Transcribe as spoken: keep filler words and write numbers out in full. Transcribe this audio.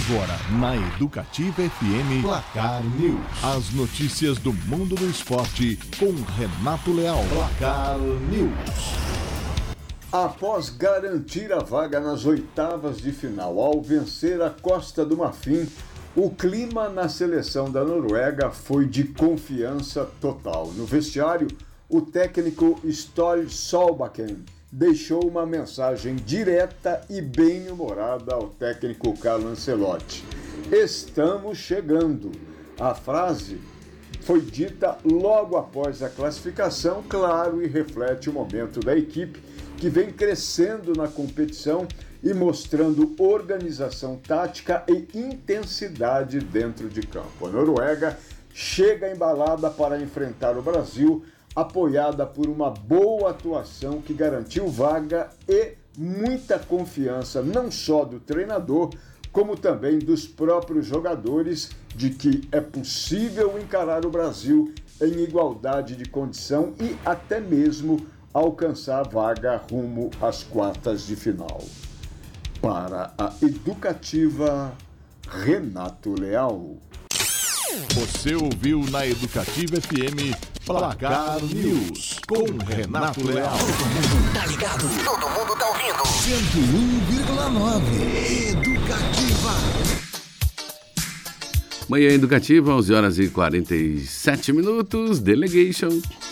Agora, na Educativa F M, Placar News. As notícias do mundo do esporte com Renato Leal. Placar News. Após garantir a vaga nas oitavas de final ao vencer a Costa do Marfim, o clima na seleção da Noruega foi de confiança total. No vestiário, o técnico Ståle Solbakken deixou uma mensagem direta e bem-humorada ao técnico Carlo Ancelotti. Estamos chegando. A frase foi dita logo após a classificação, claro, e reflete o momento da equipe que vem crescendo na competição e mostrando organização tática e intensidade dentro de campo. A Noruega chega embalada para enfrentar o Brasil, apoiada por uma boa atuação que garantiu vaga e muita confiança não só do treinador, como também dos próprios jogadores, de que é possível encarar o Brasil em igualdade de condição e até mesmo alcançar a vaga rumo às quartas de final. Para a Educativa, Renato Leal. Você ouviu na Educativa F M Placar News com Renato Leal. Todo mundo tá ligado, todo mundo tá ouvindo. cento e um vírgula nove Educativa. Manhã Educativa, onze horas e quarenta e sete minutos. Delegation.